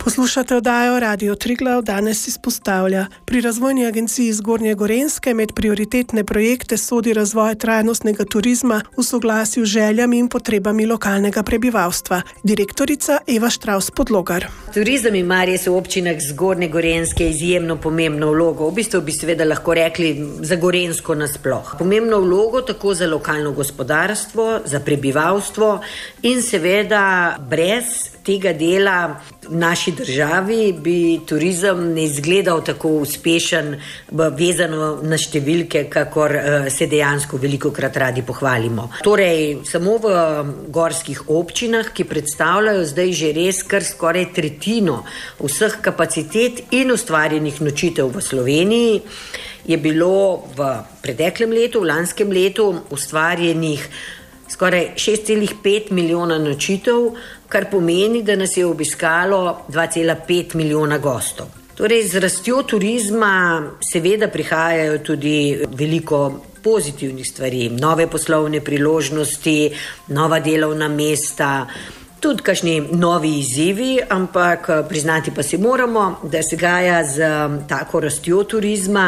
Poslušate oddajo Radio Triglav, danes izpostavlja. Pri Razvojni agenciji Zgornje Gorenjske med prioritetne projekte sodi razvoj trajnostnega turizma v soglasju z željami in potrebami lokalnega prebivalstva. Direktorica Eva Štravs-Podlogar. Turizem ima res v občinah Zgornje Gorenjske izjemno pomembno vlogo. V bistvu bi seveda lahko rekli za Gorenjsko nasploh. Pomembno vlogo tako za lokalno gospodarstvo, za prebivalstvo in seveda brez tega dela v naši državi bi turizem ne izgledal tako uspešen, vezano na številke, kakor se dejansko velikokrat radi pohvalimo. Torej, samo v gorskih občinah, ki predstavljajo zdaj že res kar skoraj tretjino vseh kapacitet in ustvarjenih nočitev v Sloveniji, je bilo v preteklem letu, v lanskem letu ustvarjenih skoraj 6,5 milijona nočitev, kar pomeni, da nas je obiskalo 2,5 milijona gostov. Torej, z rastjo turizma seveda prihajajo tudi veliko pozitivnih stvari, nove poslovne priložnosti, nova delovna mesta, tudi kakšni novi izzivi, ampak priznati pa si moramo, da se gaja z tako rastjo turizma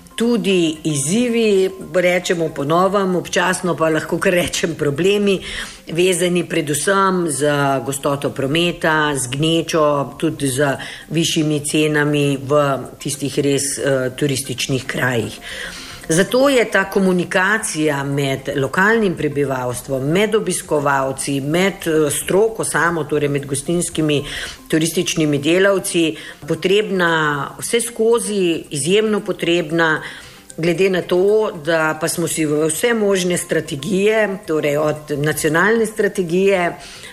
tudi izzivi, rečemo po novem, občasno pa lahko kar rečem problemi, vezani predvsem z gostoto prometa, z gnečo, tudi z višjimi cenami v tistih res turističnih krajih. Zato je ta komunikacija med lokalnim prebivalstvom, med obiskovalci, med stroko samo, torej med gostinskimi turističnimi delavci, potrebna vse skozi, izjemno potrebna, glede na to, da pa smo si v vse možne strategije, torej od nacionalne strategije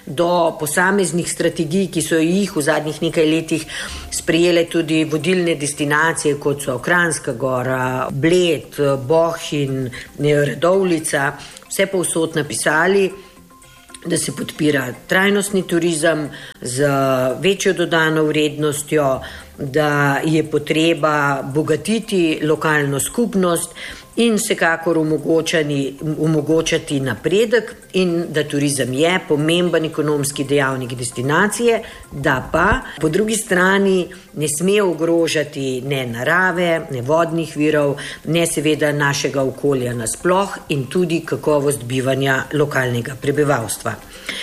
do posameznih strategij, ki so jih v zadnjih nekaj letih sprejele tudi vodilne destinacije, kot so Kranjska Gora, Bled, Bohinj, Radovljica, vse povsod napisali, da se podpira trajnostni turizem z večjo dodano vrednostjo, da je potreba bogatiti lokalno skupnost in vsekakor omogočati napredek in da turizem je pomemben ekonomski dejavnik destinacije, da pa po drugi strani ne sme ogrožati ne narave, ne vodnih virov, ne seveda našega okolja nasploh in tudi kakovost bivanja lokalnega prebivalstva.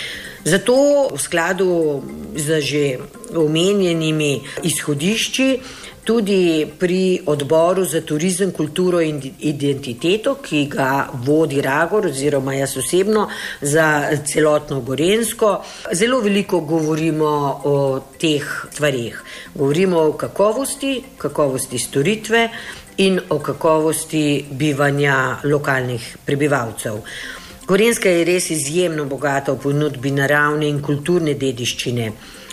Zato v skladu z že omenjenimi izhodišči tudi pri odboru za turizem, kulturo in identiteto, ki ga vodi Ragor oziroma jaz osebno za celotno Gorenjsko, zelo veliko govorimo o teh stvarih. Govorimo o kakovosti storitve in o kakovosti bivanja lokalnih prebivalcev. Gorenjska je res izjemno bogata v ponudbi naravne in kulturne dediščine.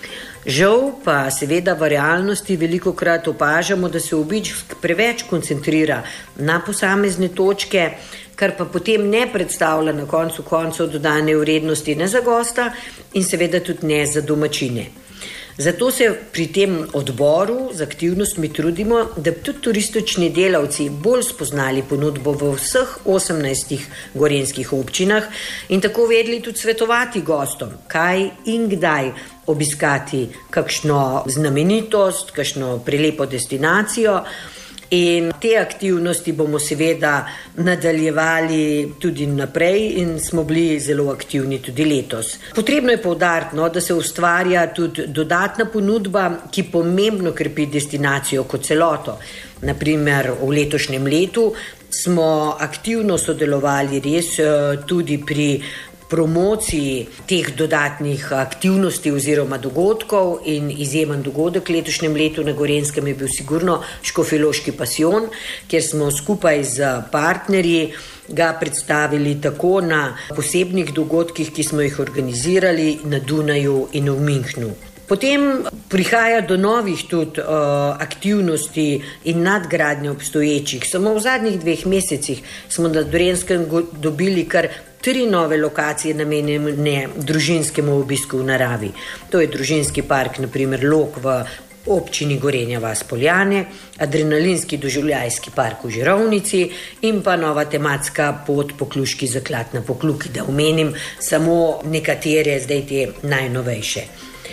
Žal pa seveda v realnosti velikokrat opažamo, da se obisk preveč koncentrira na posamezne točke, kar pa potem ne predstavlja na koncu koncev dodane vrednosti ne za gosta in seveda tudi ne za domačine. Zato se pri tem odboru z aktivnostmi trudimo, da tudi turistični delavci bolj spoznali ponudbo v vseh 18 gorenjskih občinah in tako vedeli tudi svetovati gostom, kaj in kdaj obiskati kakšno znamenitost, kakšno prelepo destinacijo. In te aktivnosti bomo seveda nadaljevali tudi naprej in smo bili zelo aktivni tudi letos. Potrebno je poudariti, da se ustvarja tudi dodatna ponudba, ki pomembno krepi destinacijo kot celoto. Naprimer, v letošnjem letu smo aktivno sodelovali res tudi pri promociji teh dodatnih aktivnosti oziroma dogodkov in izjemen dogodek letošnjem letu na Gorenjskem je bil sigurno Škofjeloški pasijon, kjer smo skupaj z partnerji ga predstavili tako na posebnih dogodkih, ki smo jih organizirali na Dunaju in v Münchnu. Potem prihaja do novih tudi aktivnosti in nadgradnje obstoječih. Samo v zadnjih 2 mesecih smo na Gorenjskem dobili kar 3 nove lokacije namenjene družinskemu obisku v naravi. To je družinski park, naprimer Log v občini Gorenja vas - Poljane, adrenalinski doživljajski park v Žirovnici in pa nova tematska pot Pokluški zaklad na Pokluki, da omenim samo nekatere zdaj te najnovejše.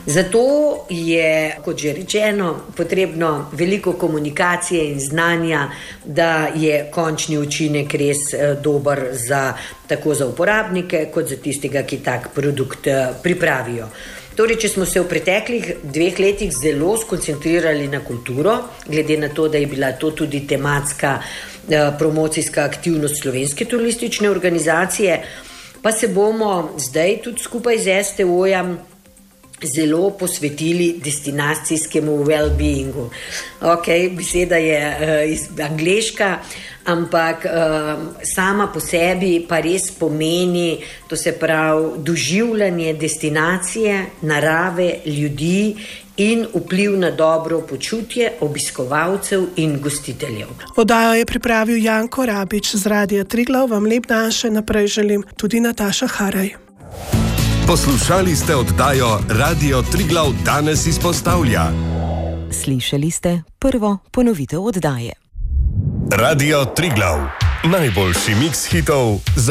Zato je, kot že rečeno, potrebno veliko komunikacije in znanja, da je končni učinek res dober tako za uporabnike, kot za tistega, ki tak produkt pripravijo. Torej, če smo se v preteklih 2 letih zelo skoncentrirali na kulturo, glede na to, da je bila to tudi tematska promocijska aktivnost Slovenske turistične organizacije, pa se bomo zdaj tudi skupaj z STO-jem zelo posvetili destinacijskemu well-beingu. Beseda je angleška, ampak sama po sebi pa res pomeni, to se pravi doživljanje destinacije, narave, ljudi in vpliv na dobro počutje obiskovalcev in gostiteljev. Oddajo je pripravil Janko Rabič z Radia Triglav. Vam lep dan še naprej želim tudi Nataša Haraj. Poslušali ste oddajo Radio Triglav danes izpostavlja. Slišali ste prvo ponovitev oddaje. Radio Triglav, najboljši miks hitov za